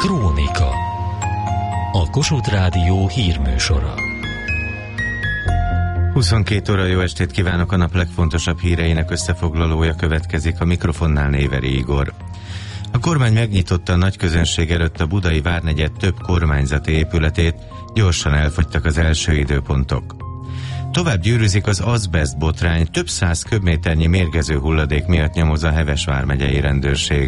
Krónika. A Kossuth Rádió hírműsora. 22 óra, jó estét kívánok! A nap legfontosabb híreinek összefoglalója következik, a mikrofonnál Néveri Igor. A kormány megnyitotta a nagy közönség előtt a budai várnegyed több kormányzati épületét, gyorsan elfogytak az első időpontok. Tovább gyűrűzik az azbest botrány, több száz köbméternyi mérgező hulladék miatt nyomoz a Heves vármegyei rendőrség.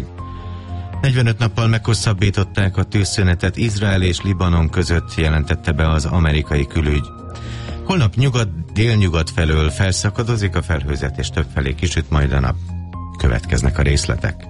45 nappal meghosszabbították a tűzszünetet Izrael és Libanon között, jelentette be az amerikai külügy. Holnap délnyugat felől felszakadozik a felhőzet, és többfelé kisüt majd a nap. Következnek a részletek.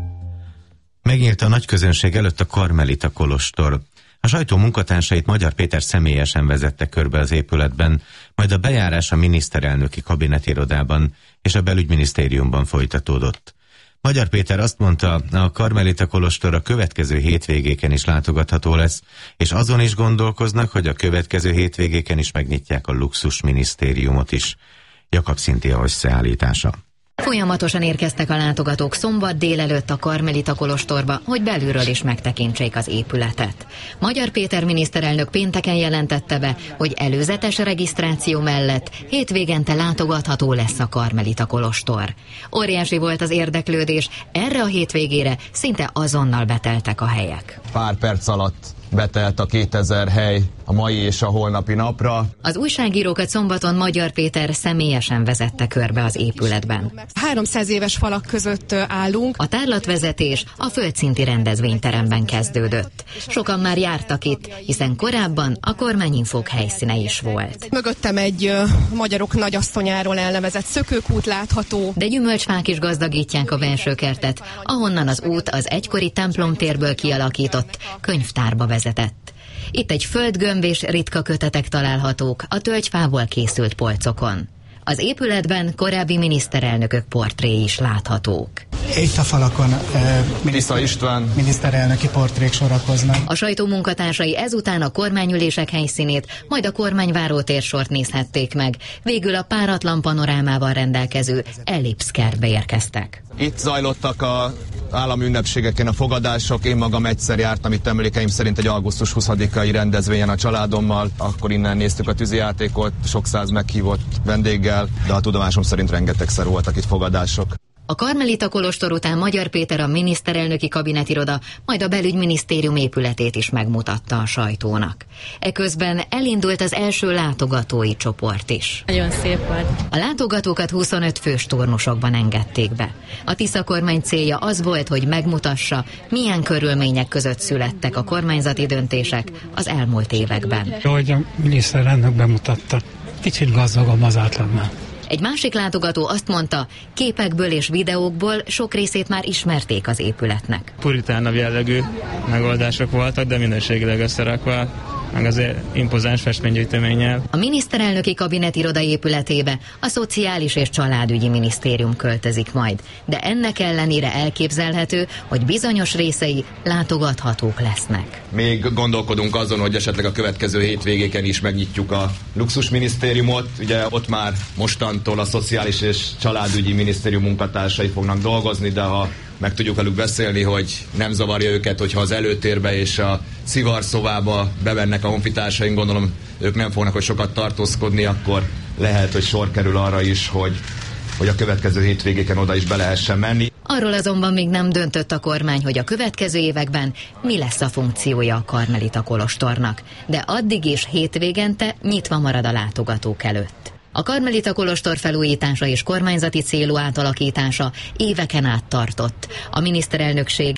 Megnyílt a nagy közönség előtt a Karmelita kolostor. A sajtó munkatársait Magyar Péter személyesen vezette körbe az épületben, majd a bejárás a miniszterelnöki kabinetirodában és a belügyminisztériumban folytatódott. Magyar Péter azt mondta, a Karmelita kolostor a következő hétvégéken is látogatható lesz, és azon is gondolkoznak, hogy a következő hétvégéken is megnyitják a luxusminisztériumot is. Jakab Szinthia összeállítása. Folyamatosan érkeztek a látogatók szombat délelőtt a Karmelita kolostorba, hogy belülről is megtekintsék az épületet. Magyar Péter miniszterelnök pénteken jelentette be, hogy előzetes regisztráció mellett hétvégente látogatható lesz a Karmelita kolostor. Óriási volt az érdeklődés, erre a hétvégére szinte azonnal beteltek a helyek. Pár perc alatt betelt a 2000 hely a mai és a holnapi napra. Az újságírókat szombaton Magyar Péter személyesen vezette körbe az épületben. 300 éves falak között állunk. A tárlatvezetés a földszinti rendezvényteremben kezdődött. Sokan már jártak itt, hiszen korábban a kormányinfók helyszíne is volt. Mögöttem egy magyarok nagyasszonyáról elnevezett szökőkút látható. De gyümölcsfák is gazdagítják a belsőkertet, ahonnan az út az egykori templomtérből kialakított könyvtárba vezetett. Itt egy földgömb és ritka kötetek találhatók a tölgyfából készült polcokon. Az épületben korábbi miniszterelnökök portréi is láthatók. Itt a falakon Tisza István miniszterelnöki portrék sorakoznak. A sajtó munkatársai ezután a kormányülések helyszínét, majd a kormányvárótérsort nézhették meg. Végül a páratlan panorámával rendelkező Ellipsz kertbe érkeztek. Itt zajlottak az állami ünnepségeken a fogadások. Én magam egyszer jártam itt, emlékeim szerint egy augusztus 20-ai rendezvényen a családommal. Akkor innen néztük a tűzijátékot, sok száz meghívott vendéggel, de a tudomásom szerint rengetegszer voltak itt fogadások. A Karmelita kolostor után Magyar Péter a miniszterelnöki kabinetiroda, majd a belügyminisztérium épületét is megmutatta a sajtónak. Eközben elindult az első látogatói csoport is. Nagyon szép volt. A látogatókat 25 fős turnusokban engedték be. A Tisza kormány célja az volt, hogy megmutassa, milyen körülmények között születtek a kormányzati döntések az elmúlt években. Ahogy a miniszterelnök bemutatta, kicsit gazdagabb az átlagnál. Egy másik látogató azt mondta, képekből és videókból sok részét már ismerték az épületnek. Puritánabb jellegű megoldások voltak, de minőségileg összerakva, meg azért impozáns festménygyűjteménnyel. A miniszterelnöki kabinetiroda épületébe a Szociális és Családügyi Minisztérium költözik majd, de ennek ellenére elképzelhető, hogy bizonyos részei látogathatók lesznek. Még gondolkodunk azon, hogy esetleg a következő hétvégéken is megnyitjuk a luxusminisztériumot. Ugye ott már mostantól a Szociális és Családügyi Minisztérium munkatársai fognak dolgozni, de ha meg tudjuk velük beszélni, hogy nem zavarja őket, hogyha az előtérbe és a szivarszobába bevennek a honfitársaink, gondolom ők nem fognak hogy sokat tartózkodni, akkor lehet, hogy sor kerül arra is, hogy a következő hétvégéken oda is be lehessen menni. Arról azonban még nem döntött a kormány, hogy a következő években mi lesz a funkciója a Karmelita kolostornak, de addig is hétvégente nyitva marad a látogatók előtt. A Karmelita kolostor felújítása és kormányzati célú átalakítása éveken át tartott. A miniszterelnökség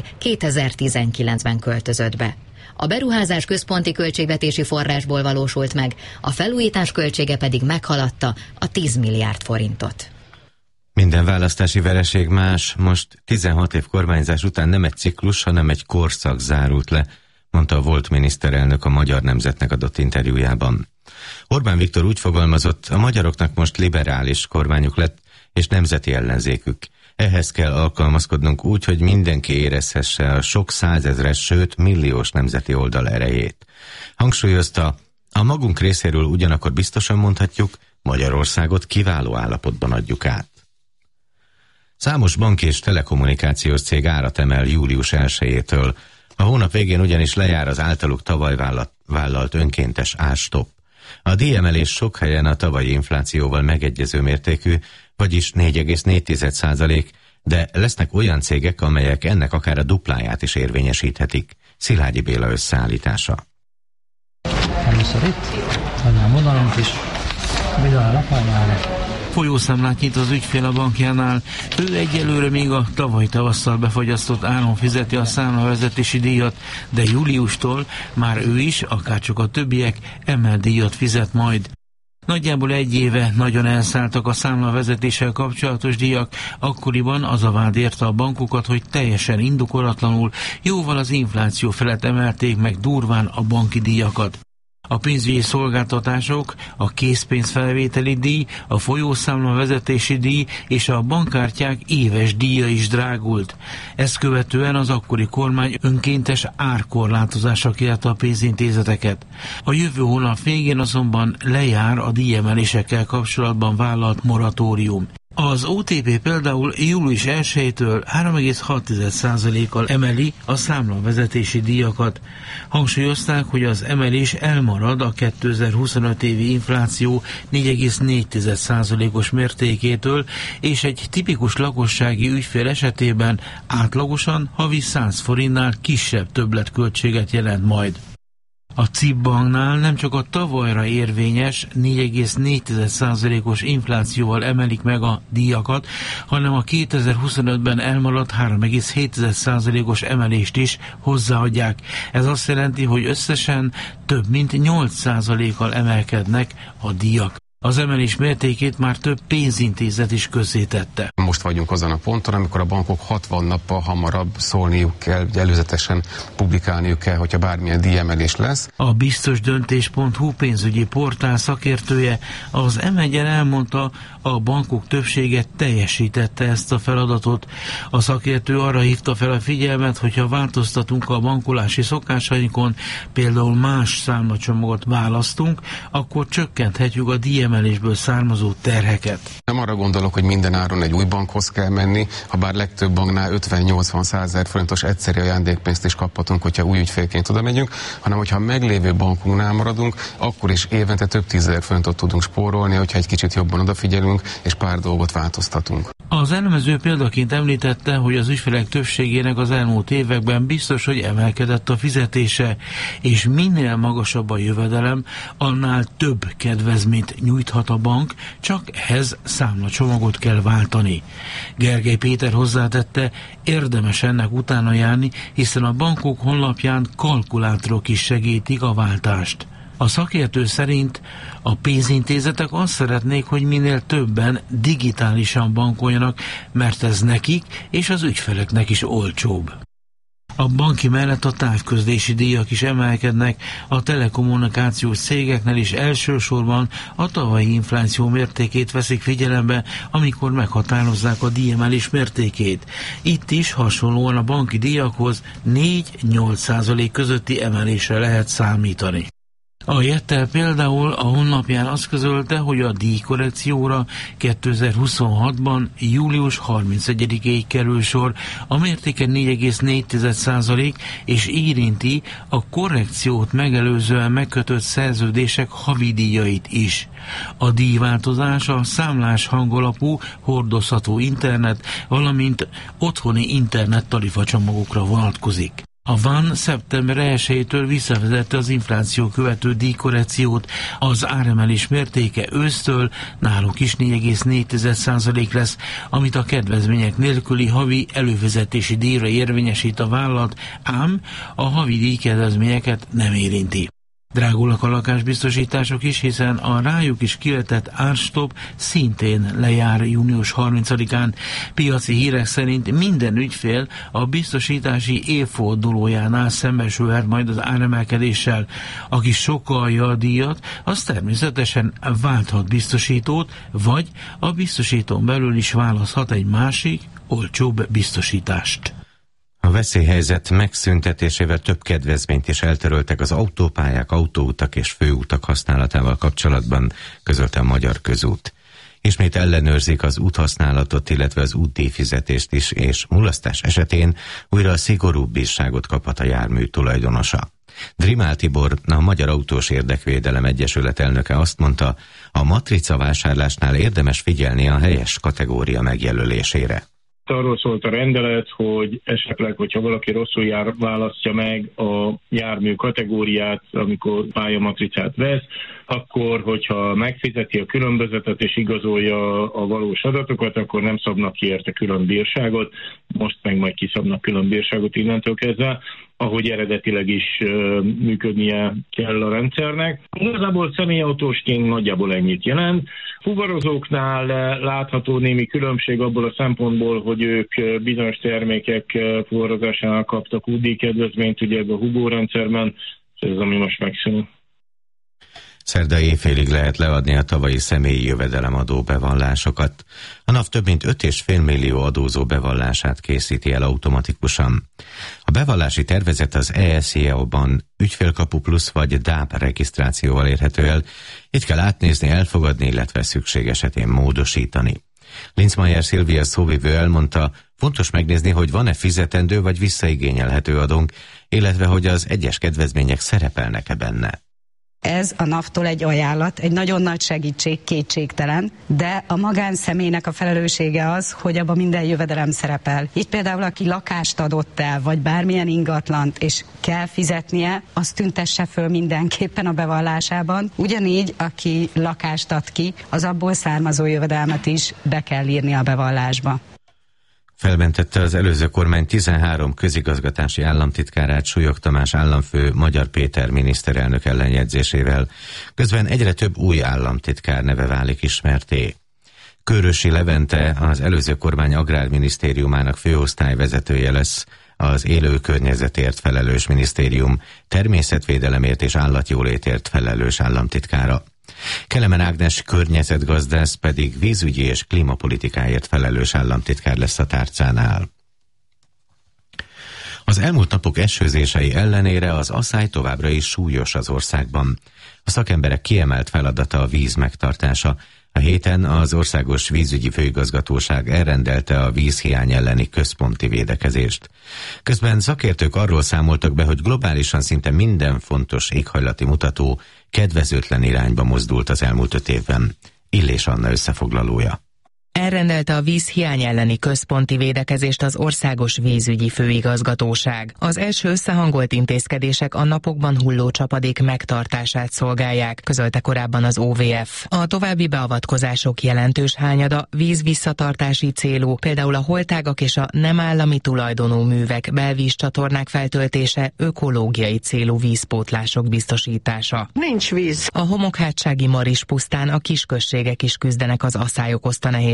2019-ben költözött be. A beruházás központi költségvetési forrásból valósult meg, a felújítás költsége pedig meghaladta a 10 milliárd forintot. Minden választási vereség más. Most 16 év kormányzás után nem egy ciklus, hanem egy korszak zárult le, mondta a volt miniszterelnök a Magyar Nemzetnek adott interjújában. Orbán Viktor úgy fogalmazott, a magyaroknak most liberális kormányuk lett, és nemzeti ellenzékük. Ehhez kell alkalmazkodnunk úgy, hogy mindenki érezhesse a sok százezres, sőt milliós nemzeti oldal erejét. Hangsúlyozta, a magunk részéről ugyanakkor biztosan mondhatjuk, Magyarországot kiváló állapotban adjuk át. Számos bank és telekommunikációs cég árat emel július 1-től. A hónap végén ugyanis lejár az általuk tavaly vállalt önkéntes árstopp. A díjemelés sok helyen a tavalyi inflációval megegyező mértékű, vagyis 4,4%, de lesznek olyan cégek, amelyek ennek akár a dupláját is érvényesíthetik. Szilágyi Béla összeállítása. Először itt, annál vonalunk is, bizony lapányára. Folyószámlát nyit az ügyfél a bankjánál. Ő egyelőre még a tavaly tavasszal befagyasztott áron fizeti a számlavezetési díjat, de júliustól már ő is, akárcsak a többiek, emelt díjat fizet majd. Nagyjából egy éve nagyon elszálltak a számlavezetéssel kapcsolatos díjak, akkoriban az a vád érte a bankokat, hogy teljesen indokolatlanul jóval az infláció felett emelték meg durván a banki díjakat. A pénzügyi szolgáltatások, a készpénzfelvételi díj, a folyószámla vezetési díj és a bankkártyák éves díja is drágult. Ezt követően az akkori kormány önkéntes árkorlátozásra kérte a pénzintézeteket. A jövő hónap végén azonban lejár a díjemelésekkel kapcsolatban vállalt moratórium. Az OTP például július 1-től 3,6%-kal emeli a számlavezetési díjakat. Hangsúlyozták, hogy az emelés elmarad a 2025 évi infláció 4,4%-os mértékétől, és egy tipikus lakossági ügyfél esetében átlagosan havi 100 forintnál kisebb többletköltséget jelent majd. A CIP banknál nem csak a tavalyra érvényes 4,4%-os inflációval emelik meg a díjakat, hanem a 2025-ben elmaradt 3,7%-os emelést is hozzáadják. Ez azt jelenti, hogy összesen több mint 8%-kal emelkednek a díjak. Az emelés mértékét már több pénzintézet is közzétette. Most vagyunk azon a ponton, amikor a bankok 60 nappal hamarabb szólniuk kell, előzetesen publikálniuk kell, hogyha bármilyen díjemelés lesz. A biztosdöntés.hu pénzügyi portál szakértője az M1-en elmondta, a bankok többsége teljesítette ezt a feladatot. A szakértő arra hívta fel a figyelmet, hogyha változtatunk a bankolási szokásainkon, például más számlacsomagot választunk, akkor csökkenthetjük a díjemelésből származó terheket. Nem arra gondolok, hogy minden áron egy új bankhoz kell menni, ha bár legtöbb banknál 50-80-100 000 forintos egyszeri ajándékpénzt is kaphatunk, hogyha új ügyfélként oda megyünk, hanem hogyha a meglévő bankunknál maradunk, akkor is évente több 10 000 forintot tudunk spórolni, hogyha egy kicsit jobban odafigyelünk, és pár dolgot változtatunk. Az elemező példaként említette, hogy az ügyfelek többségének az elmúlt években biztos, hogy emelkedett a fizetése, és minél magasabb a jövedelem, annál több kedvezményt nyújthat a bank, csak ehhez számlacsomagot kell váltani. Gergely Péter hozzátette, érdemes ennek utána járni, hiszen a bankok honlapján kalkulátorok is segítik a váltást. A szakértő szerint a pénzintézetek azt szeretnék, hogy minél többen digitálisan bankoljanak, mert ez nekik és az ügyfeleknek is olcsóbb. A banki mellett a távközlési díjak is emelkednek, a telekommunikációs cégeknél is elsősorban a tavalyi infláció mértékét veszik figyelembe, amikor meghatározzák a díjemelés mértékét. Itt is hasonlóan a banki díjakhoz 4-8% közötti emelésre lehet számítani. A Jettel például a honlapján azt közölte, hogy a díjkorrekcióra 2026-ban július 31-ig kerül sor, a mértéke 4,4% és érinti a korrekciót megelőzően megkötött szerződések havidíjait is. A díjváltozás a számlás hangolapú hordozható internet, valamint otthoni internet tarifacsomagokra vonatkozik. A VAN szeptember 1-től visszavezette az infláció követő díjkorrekciót, az áremelés mértéke ősztől náluk is 4,4% lesz, amit a kedvezmények nélküli havi előfizetési díjra érvényesít a vállalat, ám a havi díjkedvezményeket nem érinti. Drágulnak a lakásbiztosítások is, hiszen a rájuk is kivetett árstopp szintén lejár június 30-án. Piaci hírek szerint minden ügyfél a biztosítási évfordulójánál szembesülhet majd az áremelkedéssel. Aki sokkalja a díjat, az természetesen válthat biztosítót, vagy a biztosítón belül is választhat egy másik, olcsóbb biztosítást. A veszélyhelyzet megszüntetésével több kedvezményt is eltöröltek az autópályák, autóutak és főutak használatával kapcsolatban, közölte a Magyar Közút. Ismét ellenőrzik az úthasználatot, illetve az útdíjfizetést is, és mulasztás esetén újra szigorúbb bírságot kaphat a jármű tulajdonosa. Drimál Tibor, a Magyar Autós Érdekvédelem Egyesület elnöke azt mondta, a matrica vásárlásnál érdemes figyelni a helyes kategória megjelölésére. Arról szólt a rendelet, hogy esetleg, hogyha valaki rosszul választja meg a jármű kategóriát, amikor pályamatricát vesz, akkor, hogyha megfizeti a különbözetet és igazolja a valós adatokat, akkor nem szabnak ki érte külön bírságot, most meg majd kiszabnak külön bírságot innentől kezdve, ahogy eredetileg is működnie kell a rendszernek. Igazából személyautósként nagyjából ennyit jelent. Fuvarozóknál látható némi különbség abból a szempontból, hogy ők bizonyos termékek fuvarozásánál kaptak útdíjkedvezményt, ugye ebben a Hugo rendszerben, ez ami most megszűnik. Szerda éjfélig lehet leadni a tavalyi személyi jövedelemadó bevallásokat. A NAV több mint 5,5 millió adózó bevallását készíti el automatikusan. A bevallási tervezet az ESZIA-ban ügyfélkapu plusz vagy DAP regisztrációval érhető el. Itt kell átnézni, elfogadni, illetve szükség esetén módosítani. Linzmeier Szilvia szóvivő elmondta, fontos megnézni, hogy van-e fizetendő vagy visszaigényelhető adónk, illetve hogy az egyes kedvezmények szerepelnek-e benne. Ez a NAV-tól egy ajánlat, egy nagyon nagy segítség, kétségtelen, de a magánszemélynek a felelőssége az, hogy abban minden jövedelem szerepel. Így például, aki lakást adott el, vagy bármilyen ingatlant, és kell fizetnie, azt tüntesse föl mindenképpen a bevallásában. Ugyanígy, aki lakást ad ki, az abból származó jövedelmet is be kell írni a bevallásba. Felmentette az előző kormány 13 közigazgatási államtitkárát Súlyog Tamás államfő Magyar Péter miniszterelnök ellenjegyzésével. Közben egyre több új államtitkár neve válik ismerté. Kőrösi Levente az előző kormány agrárminisztériumának főosztályvezetője lesz, az élő környezetért felelős minisztérium természetvédelemért és állatjólétért felelős államtitkára. Kelemen Ágnes környezetgazdász pedig vízügyi és klímapolitikáért felelős államtitkár lesz a tárcánál. Az elmúlt napok esőzései ellenére az aszály továbbra is súlyos az országban. A szakemberek kiemelt feladata a víz megtartása. A héten az Országos Vízügyi Főigazgatóság elrendelte a vízhiány elleni központi védekezést. Közben szakértők arról számoltak be, hogy globálisan szinte minden fontos éghajlati mutató kedvezőtlen irányba mozdult az elmúlt 5 évben. Illés Anna összefoglalója. Elrendelte a vízhiány elleni központi védekezést az Országos Vízügyi Főigazgatóság. Az első összehangolt intézkedések a napokban hulló csapadék megtartását szolgálják, közölte korábban az OVF. A további beavatkozások jelentős hányada vízvisszatartási célú, például a holtágak és a nem állami tulajdonú művek, belvízcsatornák feltöltése, ökológiai célú vízpótlások biztosítása. Nincs víz. A homokhátsági Maris pusztán a kisközségek is küzdenek az aszály okozta nehézségekkel.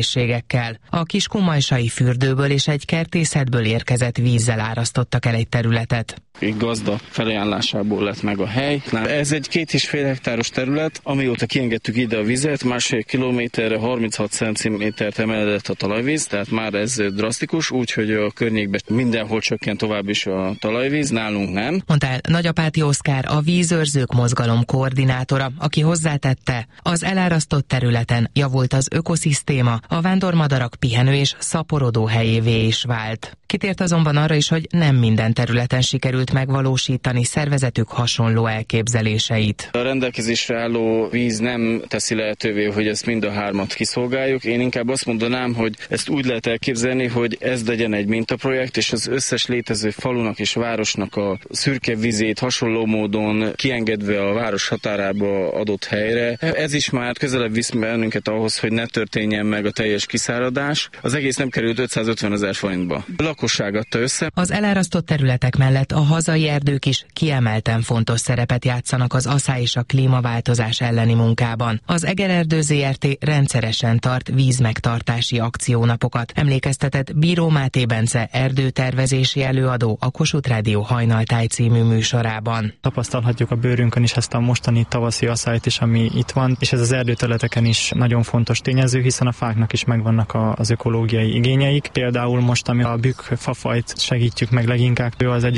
A Kiskunmajsai fürdőből és egy kertészetből érkezett vízzel árasztottak el egy területet. Egy gazda felajánlásából lett meg a hely. Ez egy 2,5 hektáros terület, amióta kiengedtük ide a vizet, 1,5 kilométerre 36 centimétert emelkedett a talajvíz, tehát már ez drasztikus, úgyhogy a környékben mindenhol csökkent tovább is a talajvíz, nálunk nem. Mondta el Nagyapáti Oszkár, a Vízőrzők Mozgalom koordinátora, aki hozzátette, az elárasztott területen javult az ökoszisztéma, a vándormadarak pihenő és szaporodó helyévé is vált. Kitért azonban arra is, hogy nem minden területen sikerült megvalósítani szervezetük hasonló elképzeléseit. A rendelkezésre álló víz nem teszi lehetővé, hogy ezt mind a hármat kiszolgáljuk. Én inkább azt mondanám, hogy ezt úgy lehet elképzelni, hogy ez legyen egy mintaprojekt, és az összes létező falunak és városnak a szürke vizét hasonló módon kiengedve a város határába adott helyre. Ez is már közelebb visz bennünket ahhoz, hogy ne történjen meg a teljes kiszáradás. Az egész nem került 550 000 forintba. Lakosság adta össze. Az elárasztott területek mellett a hazai erdők is kiemelten fontos szerepet játszanak az aszály és a klímaváltozás elleni munkában. Az Egererdő Zrt. Rendszeresen tart vízmegtartási akciónapokat, emlékeztetett Bíró Máté Bence erdőtervezési előadó a Kossuth Rádió Hajnaltáj című műsorában. Tapasztalhatjuk a bőrünkön is ezt a mostani tavaszi aszályt is, ami itt van, és ez az erdőterületeken is nagyon fontos tényező, hiszen a fáknak is megvannak az ökológiai igényeik. Például most, ami a bükk fafajt segítjük meg leginkább, ő az egyik legveszélyesebb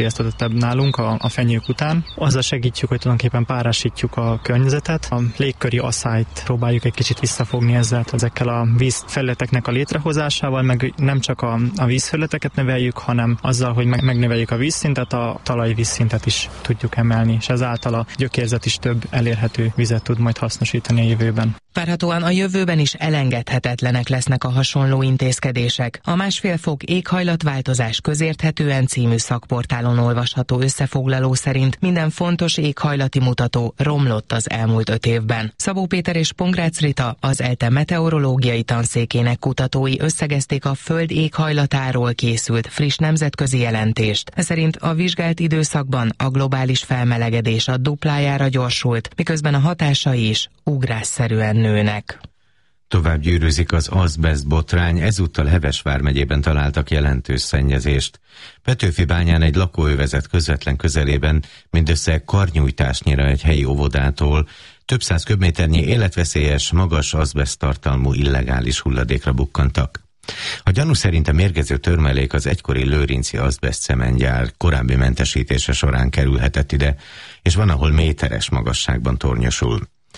legveszélyeztetettebb nálunk a fenyők után. Azzal segítjük, hogy tulajdonképpen párásítjuk a környezetet. A légköri asszályt próbáljuk egy kicsit visszafogni ezekkel a vízfelületeknek a létrehozásával, meg nem csak a vízfelületeket növeljük, hanem azzal, hogy megnöveljük a vízszintet, a talajvízszintet is tudjuk emelni, és ezáltal a gyökérzet is több elérhető vizet tud majd hasznosítani a jövőben. Várhatóan a jövőben is elengedhetetlenek lesznek a hasonló intézkedések. A 1,5 fok éghajlatváltozás közérthetően című szakportálon olvasható összefoglaló szerint minden fontos éghajlati mutató romlott az elmúlt 5 évben. Szabó Péter és Pongrácz Rita, az ELTE meteorológiai tanszékének kutatói összegezték a Föld éghajlatáról készült friss nemzetközi jelentést. Ez szerint a vizsgált időszakban a globális felmelegedés a duplájára gyorsult, miközben a hatásai is ugrásszerűen nőnek. Tovább gyűrűzik az azbeszt botrány, ezúttal Heves vármegyében találtak jelentős szennyezést. Petőfibányán egy lakóövezet közvetlen közelében mindössze karnyújtásnyira egy helyi óvodától több száz köbméternyi életveszélyes, magas azbeszt tartalmú illegális hulladékra bukkantak. A gyanú szerint a mérgező törmelék az egykori lőrinci azbeszt cementgyár korábbi mentesítése során kerülhetett ide, és van, ahol méteres magasságban tornyosul.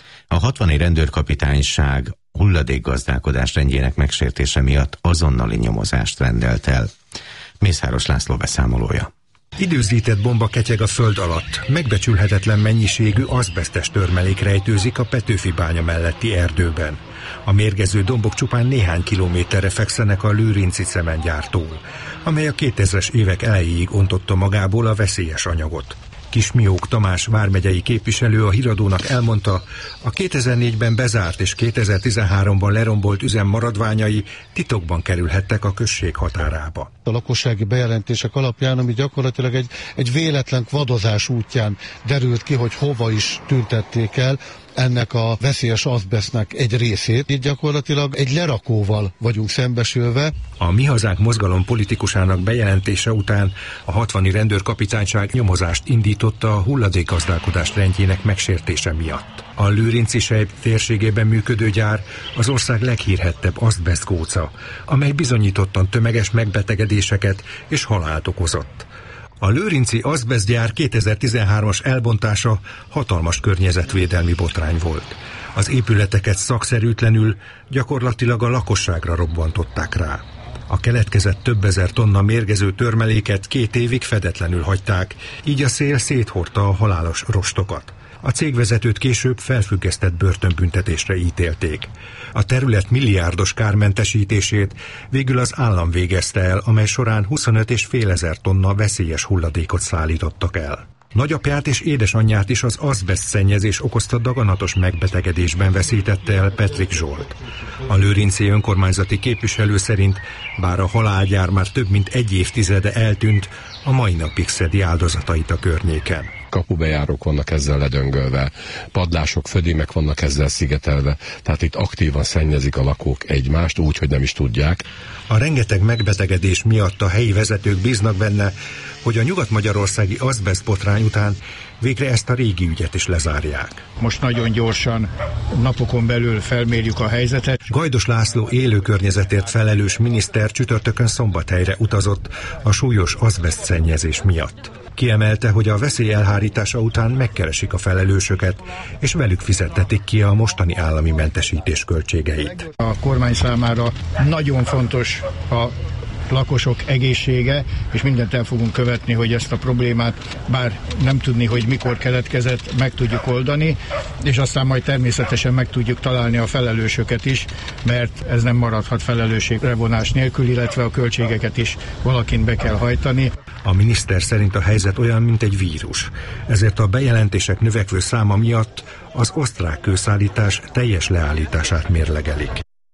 A 60-i rendőrkapitányság hulladékgazdálkodás rendjének megsértése miatt azonnali nyomozást rendelt el. Mészáros László beszámolója. Időzített bomba ketyeg a föld alatt. Megbecsülhetetlen mennyiségű azbesztes törmelék rejtőzik a Petőfibánya melletti erdőben. A mérgező dombok csupán néhány kilométerre fekszenek a lőrinci cementgyártól, amely a 2000-es évek elejéig ontotta magából a veszélyes anyagot. Kismiók Tamás vármegyei képviselő a Híradónak elmondta, a 2004-ben bezárt és 2013-ban lerombolt üzem maradványai titokban kerülhettek a község határába. A lakossági bejelentések alapján, ami gyakorlatilag egy véletlen kvadozás útján derült ki, hogy hova is tüntették el ennek a veszélyes azbesztnek egy részét. Itt gyakorlatilag egy lerakóval vagyunk szembesülve. A Mi Hazánk mozgalom politikusának bejelentése után a 60-i rendőrkapitányság nyomozást indította a hulladékgazdálkodás rendjének megsértése miatt. A lőrinci sejt térségében működő gyár az ország leghírhettebb azbesztgóca, amely bizonyítottan tömeges megbetegedéseket és halált okozott. A lőrinci azbesztgyár 2013-as elbontása hatalmas környezetvédelmi botrány volt. Az épületeket szakszerűtlenül gyakorlatilag a lakosságra robbantották rá. A keletkezett több ezer tonna mérgező törmeléket 2 évig fedetlenül hagyták, így a szél széthordta a halálos rostokat. A cégvezetőt később felfüggesztett börtönbüntetésre ítélték. A terület milliárdos kármentesítését végül az állam végezte el, amely során 25,5 ezer tonna veszélyes hulladékot szállítottak el. Nagyapját és édesanyját is az azbeszt szennyezés okozta daganatos megbetegedésben veszítette el Petrik Zsolt. A lőrinci önkormányzati képviselő szerint, bár a halálgyár már több mint 1 évtizede eltűnt, a mai napig szedi áldozatait a környéken. Kapubejárók vannak ezzel ledöngölve, padlások, födémek vannak ezzel szigetelve, tehát itt aktívan szennyezik a lakók egymást úgy, hogy nem is tudják. A rengeteg megbetegedés miatt a helyi vezetők bíznak benne, hogy a nyugat-magyarországi azbeszt botrány után végre ezt a régi ügyet is lezárják. Most nagyon gyorsan, napokon belül felmérjük a helyzetet. Gajdos László élő környezetért felelős miniszter csütörtökön Szombathelyre utazott a súlyos azbeszt szennyezés miatt. Kiemelte, hogy a veszély elhárítása után megkeresik a felelősöket, és velük fizettetik ki a mostani állami mentesítés költségeit. A kormány számára nagyon fontos a lakosok egészsége, és mindent el fogunk követni, hogy ezt a problémát, bár nem tudni, hogy mikor keletkezett, meg tudjuk oldani, és aztán majd természetesen meg tudjuk találni a felelősöket is, mert ez nem maradhat felelősségre vonás nélkül, illetve a költségeket is valakin be kell hajtani. A miniszter szerint a helyzet olyan, mint egy vírus. Ezért a bejelentések növekvő száma miatt az osztrák kőszállítás teljes leállítását mérlegelik.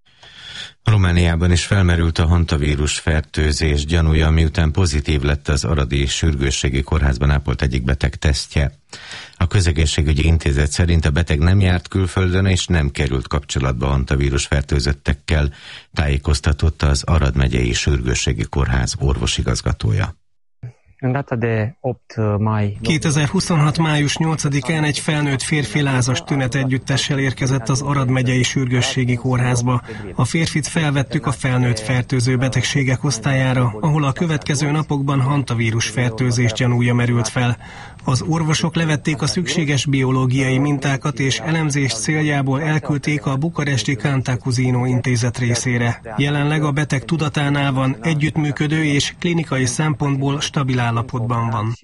Romániában is felmerült a hantavírus fertőzés gyanúja, miután pozitív lett az aradi sürgősségi kórházban ápolt egyik beteg tesztje. A Közegészségügyi Intézet szerint a beteg nem járt külföldön és nem került kapcsolatba hantavírus fertőzöttekkel, tájékoztatott az Arad megyei sürgősségi kórház orvosigazgatója. 2026. május 8-án egy felnőtt férfi lázas tünet együttessel érkezett az Arad megyei sürgősségi kórházba. A férfit felvettük a felnőtt fertőző betegségek osztályára, ahol a következő napokban hantavírus fertőzés gyanúja merült fel. Az orvosok levették a szükséges biológiai mintákat és elemzés céljából elküldték a bukaresti Cantacuzino intézet részére. Jelenleg a beteg tudatánál van, együttműködő és klinikai szempontból stabil állapotban van.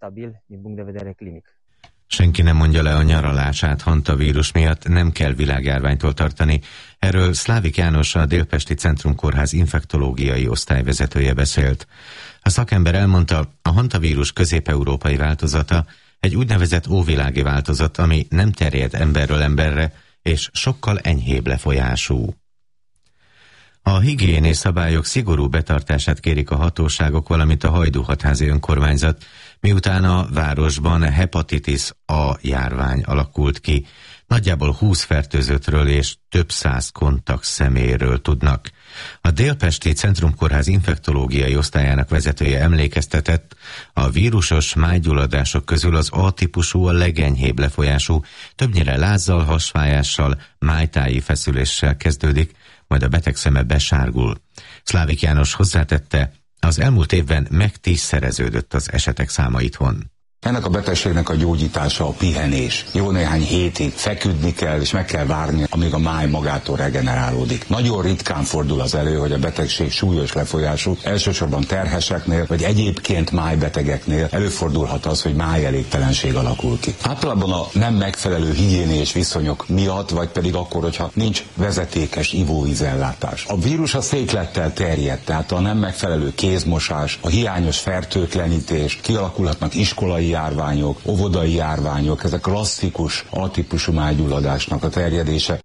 Senki nem mondja le a nyaralását hantavírus miatt, nem kell világjárványtól tartani. Erről Szlávik János, a Délpesti Centrumkórház infektológiai osztályvezetője beszélt. A szakember elmondta, a hantavírus közép-európai változata egy úgynevezett óvilági változat, ami nem terjed emberről emberre, és sokkal enyhébb lefolyású. A higiénés szabályok szigorú betartását kérik a hatóságok, valamint a Hajdúhatházi önkormányzat, miután a városban hepatitis A járvány alakult ki. Nagyjából 20 fertőzöttről és több száz kontakt személyről tudnak. A Délpesti Centrumkórház infektológiai osztályának vezetője emlékeztetett, a vírusos májgyulladások közül az A-típusú a legenyhébb lefolyású, többnyire lázzal, hasfájással, májtáji feszüléssel kezdődik, majd a beteg szeme besárgul. Szlávik János hozzátette, az elmúlt évben megtízszereződött az esetek száma itthon. Ennek a betegségnek a gyógyítása a pihenés. Jó néhány hétig feküdni kell, és meg kell várni, amíg a máj magától regenerálódik. Nagyon ritkán fordul az elő, hogy a betegség súlyos lefolyású, elsősorban terheseknél, vagy egyébként májbetegeknél előfordulhat az, hogy májelégtelenség alakul ki. Általában a nem megfelelő higiéniás viszonyok miatt, vagy pedig akkor, hogyha nincs vezetékes ivóvízellátás. A vírus a széklettel terjed, tehát a nem megfelelő kézmosás, a hiányos fertőtlenítés, kialakulhatnak iskolai járványok, óvodai járványok, ezek klasszikus A-típusú májgyulladásnak a terjedése.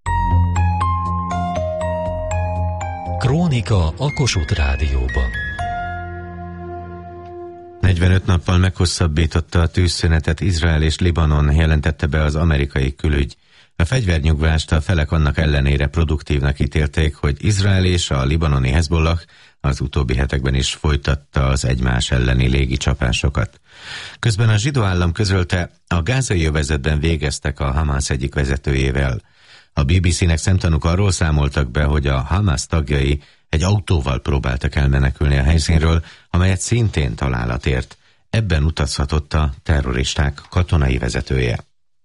Krónika a Kossuth Rádióban. 45 nappal meghosszabbította a tűzszünetet Izrael és Libanon, jelentette be az amerikai külügy. A fegyvernyugvást a felek annak ellenére produktívnak ítélték, hogy Izrael és a libanoni Hezbollah az utóbbi hetekben is folytatta az egymás elleni légicsapásokat. Közben a zsidó állam közölte, a gázai övezetben végeztek a Hamász egyik vezetőjével. A BBC-nek szemtanúk arról számoltak be, hogy a Hamász tagjai egy autóval próbáltak elmenekülni a helyszínről, amelyet szintén találat ért. Ebben utazhatott a terroristák katonai vezetője.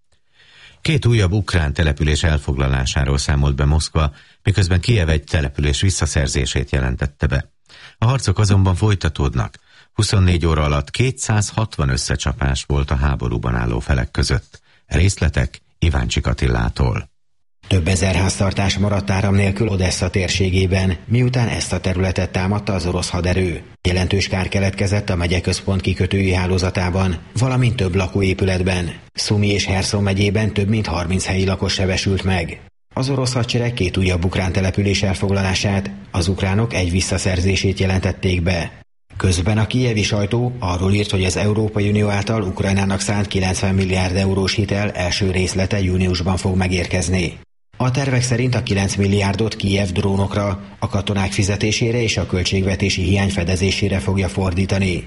2 újabb ukrán település elfoglalásáról számolt be Moszkva, miközben Kijev egy település visszaszerzését jelentette be. A harcok azonban folytatódnak. 24 óra alatt 260 összecsapás volt a háborúban álló felek között. Részletek Iváncsik Attilától. Több ezer háztartás maradt áram nélkül Odessa térségében, miután ezt a területet támadta az orosz haderő. Jelentős kár keletkezett a megye központ kikötői hálózatában, valamint több lakóépületben. Szumi és Herszon megyében több mint 30 helyi lakos sebesült meg. Az orosz hadsereg 2 újabb ukrán település elfoglalását, az ukránok egy visszaszerzését jelentették be. Közben a kijevi sajtó arról írt, hogy az Európai Unió által Ukrajnának szánt 90 milliárd eurós hitel első részlete júniusban fog megérkezni. A tervek szerint a 9 milliárdot Kijev drónokra, a katonák fizetésére és a költségvetési hiány fedezésére fogja fordítani.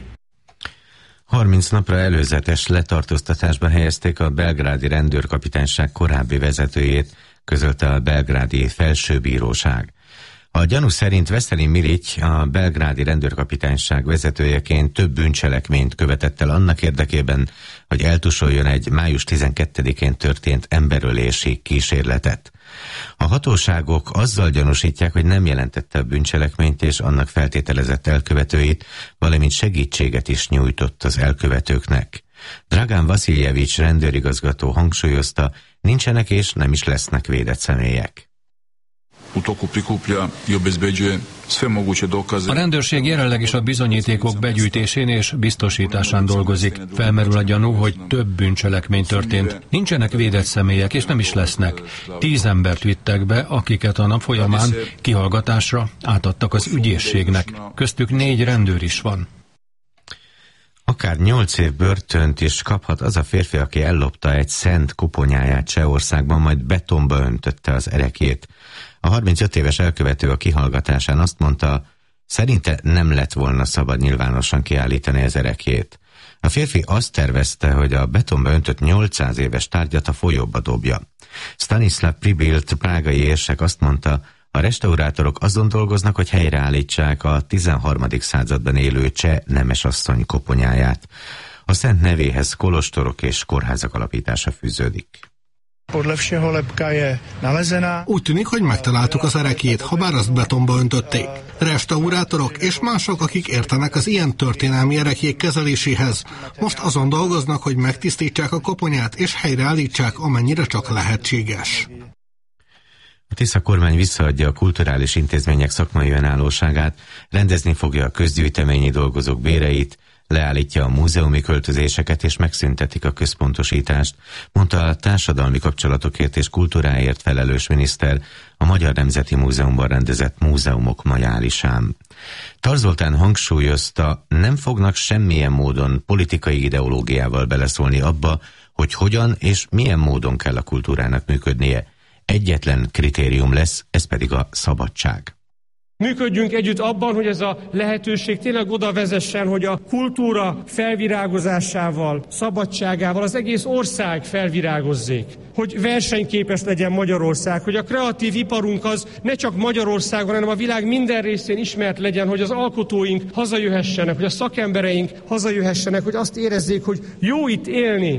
30 napra előzetes letartóztatásba helyezték a belgrádi rendőrkapitányság korábbi vezetőjét, közölte a belgrádi felsőbíróság. A gyanú szerint Veselin Milic, a belgrádi rendőrkapitányság vezetőjeként több bűncselekményt követett el annak érdekében, hogy eltusoljon egy május 12-én történt emberölési kísérletet. A hatóságok azzal gyanúsítják, hogy nem jelentette a bűncselekményt és annak feltételezett elkövetőit, valamint segítséget is nyújtott az elkövetőknek. Dragan Vasiljevics rendőrigazgató hangsúlyozta, nincsenek és nem is lesznek védett személyek. A rendőrség jelenleg is a bizonyítékok begyűjtésén és biztosításán dolgozik. Felmerül a gyanú, hogy több bűncselekmény történt. Nincsenek védett személyek, és nem is lesznek. 10 embert vittek be, akiket a nap folyamán kihallgatásra átadtak az ügyészségnek. Köztük 4 rendőr is van. Akár 8 év börtönt is kaphat az a férfi, aki ellopta egy szent koponyáját Csehországban, majd betonba öntötte az erekét. A 35 éves elkövető a kihallgatásán azt mondta, Szerinte nem lett volna szabad nyilvánosan kiállítani az ereklyét. A férfi azt tervezte, hogy a betonba öntött 800 éves tárgyat a folyóba dobja. Stanislav Pribilt, prágai érsek azt mondta, a restaurátorok azon dolgoznak, hogy helyreállítsák a 13. században élő cseh nemesasszony koponyáját. A szent nevéhez kolostorok és kórházak alapítása fűződik. Úgy tűnik, hogy megtaláltuk az ereklyét, ha bár azt betonba öntötték. Restaurátorok és mások, akik értenek az ilyen történelmi ereklyék kezeléséhez, most azon dolgoznak, hogy megtisztítsák a koponyát és helyreállítsák, amennyire csak lehetséges. A Tisza kormány visszaadja a kulturális intézmények szakmai önállóságát, rendezni fogja a közgyűjteményi dolgozók béreit, leállítja a múzeumi költözéseket és megszüntetik a központosítást, mondta a társadalmi kapcsolatokért és kultúráért felelős miniszter a Magyar Nemzeti Múzeumban rendezett Múzeumok majálisán. Tar Zoltán hangsúlyozta, nem fognak semmilyen módon politikai ideológiával beleszólni abba, hogy hogyan és milyen módon kell a kultúrának működnie. Egyetlen kritérium lesz, ez pedig a szabadság. Működjünk együtt abban, hogy ez a lehetőség tényleg oda vezessen, hogy a kultúra felvirágozásával, szabadságával az egész ország felvirágozzék. Hogy versenyképes legyen Magyarország, hogy a kreatív iparunk az ne csak Magyarországon, hanem a világ minden részén ismert legyen, hogy az alkotóink hazajöhessenek, hogy a szakembereink hazajöhessenek, hogy azt érezzék, hogy jó itt élni.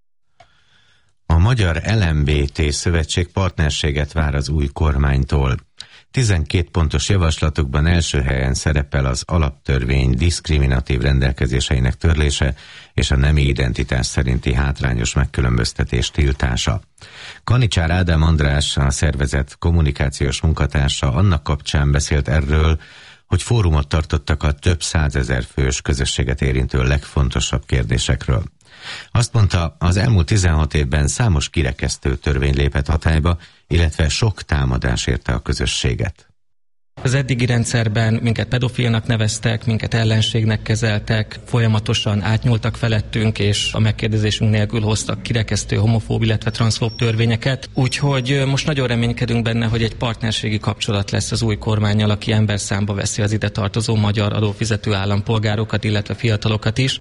A Magyar LMBT Szövetség partnerséget vár az új kormánytól. 12 pontos javaslatokban első helyen szerepel az alaptörvény diszkriminatív rendelkezéseinek törlése és a nemi identitás szerinti hátrányos megkülönböztetés tiltása. Kanicsár Ádám András, a szervezet kommunikációs munkatársa annak kapcsán beszélt erről, hogy fórumot tartottak a több százezer fős közösséget érintő legfontosabb kérdésekről. Azt mondta, az elmúlt 16 évben számos kirekesztő törvény lépett hatályba, illetve sok támadás érte a közösséget. Az eddigi rendszerben minket pedofilnak neveztek, minket ellenségnek kezeltek, folyamatosan átnyúltak felettünk, és a megkérdezésünk nélkül hoztak kirekesztő homofób, illetve transzfób törvényeket. Úgyhogy most nagyon reménykedünk benne, hogy egy partnerségi kapcsolat lesz az új kormánnyal, aki emberszámba veszi az ide tartozó magyar adófizető állampolgárokat, illetve fiatalokat is.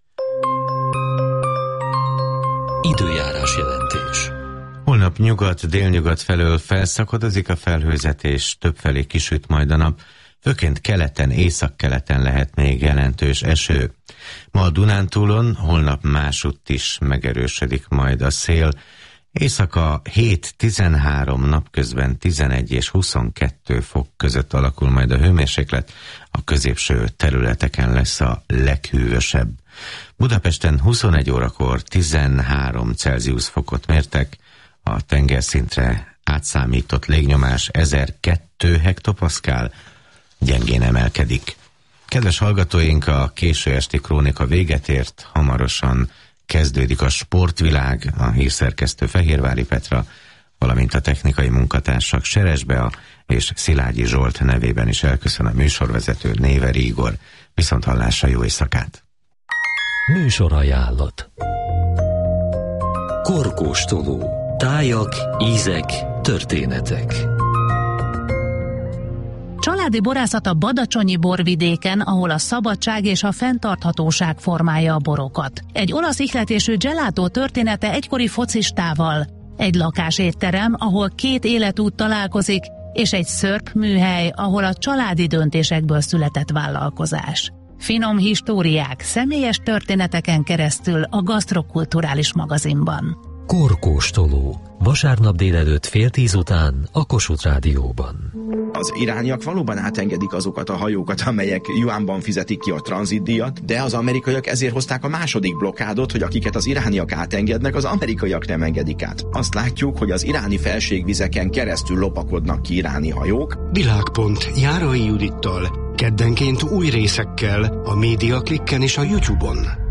Időjárás jelentés. Holnap nyugat-délnyugat felől felszakadozik a felhőzet, és többfelé kisüt majd a nap. Főként keleten, északkeleten lehet még jelentős eső. Ma a Dunántúlon, holnap másutt is megerősödik majd a szél. Éjszaka 7-13, napközben 11 és 22 fok között alakul majd a hőmérséklet, a középső területeken lesz a leghűvösebb. Budapesten 21 órakor 13 Celsius fokot mértek, a tengerszintre átszámított légnyomás 1002 hektopaszkál, gyengén emelkedik. Kedves hallgatóink, a késő esti krónika véget ért, hamarosan kezdődik a sportvilág, a hírszerkesztő Fehérvári Petra, valamint a technikai munkatársak Seres Bea és Szilágyi Zsolt nevében is elköszön a műsorvezető Néveri Igor. Viszonthallásra, jó éjszakát! Műsorajánlat. Korkóstoló. Tájak, ízek, történetek. Családi borászat a badacsonyi borvidéken, ahol a szabadság és a fenntarthatóság formálja a borokat. Egy olasz ihletésű gelato története egykori focistával, egy lakásétterem, ahol két életút találkozik, és egy szörp-műhely, ahol a családi döntésekből született vállalkozás. Finom históriák, személyes történeteken keresztül a Gasztrokulturális magazinban. Korkóstoló. Vasárnap délelőtt 9:30 után a Kossuth Rádióban. Az irániak valóban átengedik azokat a hajókat, amelyek juánban fizetik ki a tranzitdíjat, de az amerikaiak ezért hozták a második blokkádot, hogy akiket az irániak átengednek, az amerikaiak nem engedik át. Azt látjuk, hogy az iráni felségvizeken keresztül lopakodnak ki iráni hajók. Világpont Járai Judittal keddenként új részekkel a Média Klikken és a YouTube-on.